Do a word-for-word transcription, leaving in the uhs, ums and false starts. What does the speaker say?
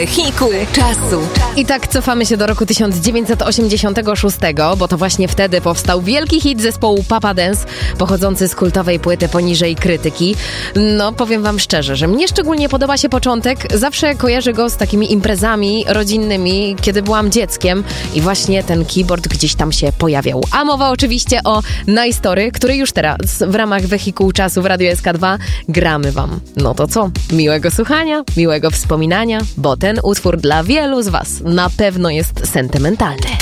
Hiku czasu. I tak cofamy się do roku tysiąc dziewięćset osiemdziesiątego szóstego, bo to właśnie wtedy powstał wielki hit zespołu Papa Dance, pochodzący z kultowej płyty Poniżej krytyki. No, powiem wam szczerze, że mnie szczególnie podoba się początek. Zawsze kojarzę go z takimi imprezami rodzinnymi, kiedy byłam dzieckiem i właśnie ten keyboard gdzieś tam się pojawiał. A mowa oczywiście o Nice Story, który już teraz w ramach Wehikułu Czasu w Radiu S K dwa gramy wam. No to co? Miłego słuchania, miłego wspominania, bo ten utwór dla wielu z was na pewno jest sentymentalny.